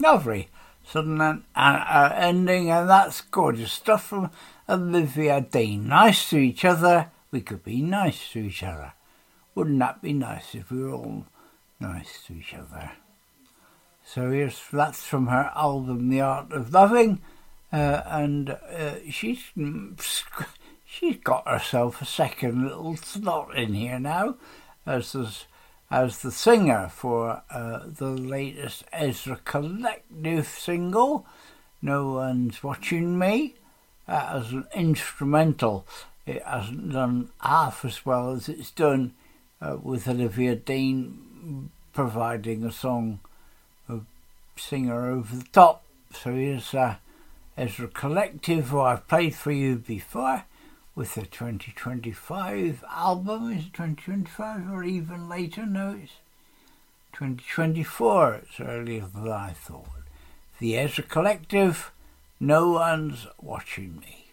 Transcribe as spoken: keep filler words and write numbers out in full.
Lovely. Sudden uh, uh, ending, and that's gorgeous stuff from Olivia Dean. Nice to each other. We could be nice to each other. Wouldn't that be nice if we were all nice to each other? So here's that's from her album The Art of Loving, uh, and uh, she's she's got herself a second little slot in here now as this, as the singer for uh, the latest Ezra Collective single, No One's Watching Me. Uh, as an instrumental, it hasn't done half as well as it's done uh, with Olivia Dean providing a song, a singer over the top. So here's uh, Ezra Collective, who I've played for you before, with the twenty twenty-five album. Is it twenty twenty-five or even later? No, it's twenty twenty-four. It's earlier than I thought. The Ezra Collective, No One's Watching Me.